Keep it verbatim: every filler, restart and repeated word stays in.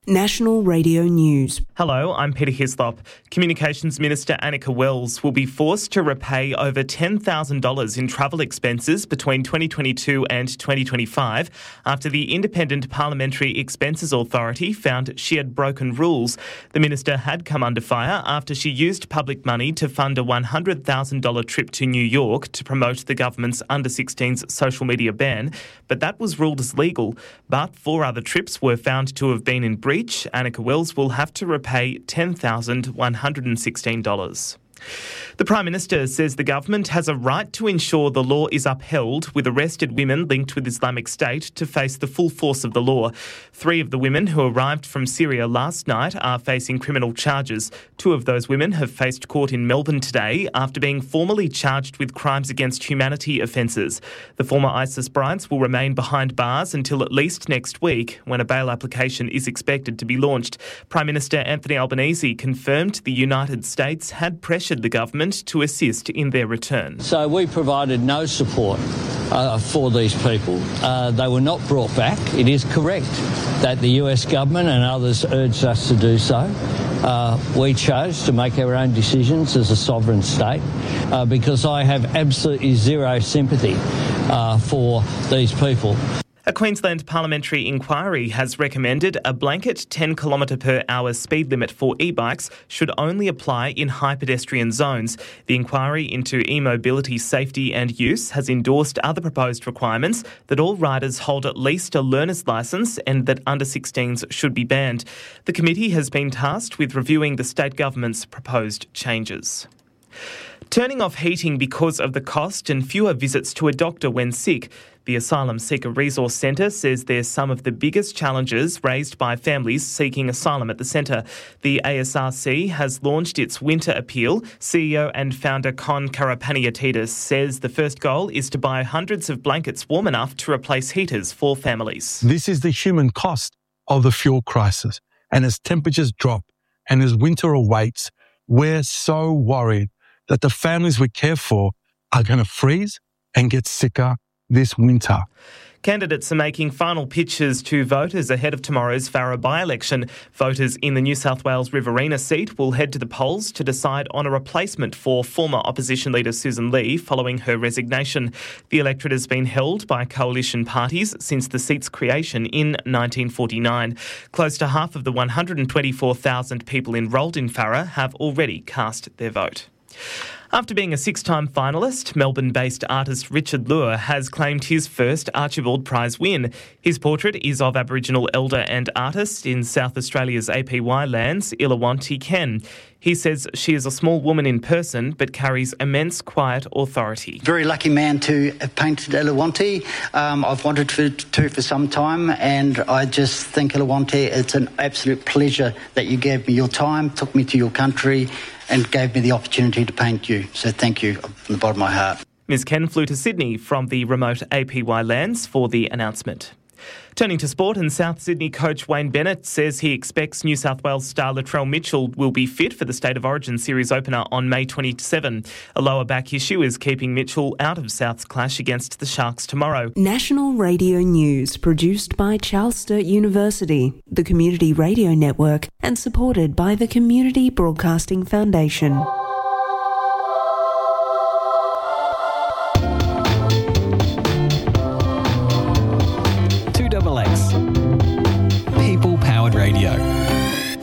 National Radio News. Hello, I'm Peter Hislop. Communications Minister Annika Wells will be forced to repay over ten thousand dollars in travel expenses between twenty twenty-two and twenty twenty-five after the Independent Parliamentary Expenses Authority found she had broken rules. The minister had come under fire after she used public money to fund a one hundred thousand dollars trip to New York to promote the government's under sixteens social media ban, but that was ruled as legal. But four other trips were found to have been in breach. Annika Wells will have to repay ten thousand one hundred sixteen dollars. The Prime Minister says the government has a right to ensure the law is upheld, with arrested women linked with Islamic State to face the full force of the law. Three of the women who arrived from Syria last night are facing criminal charges. Two of those women have faced court in Melbourne today after being formally charged with crimes against humanity offences. The former ISIS brides will remain behind bars until at least next week, when a bail application is expected to be launched. Prime Minister Anthony Albanese confirmed the United States had pressured the government to assist in their return. So we provided no support uh, for these people. Uh, they were not brought back. It is correct that the U S government and others urged us to do so. Uh, we chose to make our own decisions as a sovereign state uh, because I have absolutely zero sympathy uh, for these people. A Queensland parliamentary inquiry has recommended a blanket ten kilometre per hour speed limit for e-bikes should only apply in high pedestrian zones. The inquiry into e-mobility safety and use has endorsed other proposed requirements that all riders hold at least a learner's licence and that under sixteens should be banned. The committee has been tasked with reviewing the state government's proposed changes. Turning off heating because of the cost and fewer visits to a doctor when sick. The Asylum Seeker Resource Centre says they're some of the biggest challenges raised by families seeking asylum at the centre. The A S R C has launched its winter appeal. C E O and founder Con Karapaniatidis says the first goal is to buy hundreds of blankets warm enough to replace heaters for families. This is the human cost of the fuel crisis. And as temperatures drop and as winter awaits, we're so worried that the families we care for are going to freeze and get sicker this winter. Candidates are making final pitches to voters ahead of tomorrow's Farrer by-election. Voters in the New South Wales Riverina seat will head to the polls to decide on a replacement for former opposition leader Susan Lee following her resignation. The electorate has been held by coalition parties since the seat's creation in nineteen forty-nine. Close to half of the one hundred twenty-four thousand people enrolled in Farrer have already cast their vote. After being a six-time finalist, Melbourne-based artist Richard Lure has claimed his first Archibald Prize win. His portrait is of Aboriginal elder and artist in South Australia's A P Y lands, Illawarra Ken. He says she is a small woman in person but carries immense quiet authority. Very lucky man to have painted Illawarra. Um, I've wanted to, to for some time, and I just think Illawarra, it's an absolute pleasure that you gave me your time, took me to your country and gave me the opportunity to paint you. So thank you from the bottom of my heart. Miz Ken flew to Sydney from the remote A P Y lands for the announcement. Turning to sport, and South Sydney coach Wayne Bennett says he expects New South Wales star Latrell Mitchell will be fit for the State of Origin series opener on May twenty-seventh. A lower back issue is keeping Mitchell out of South's clash against the Sharks tomorrow. National Radio News, produced by Charles Sturt University, the Community Radio Network, and supported by the Community Broadcasting Foundation.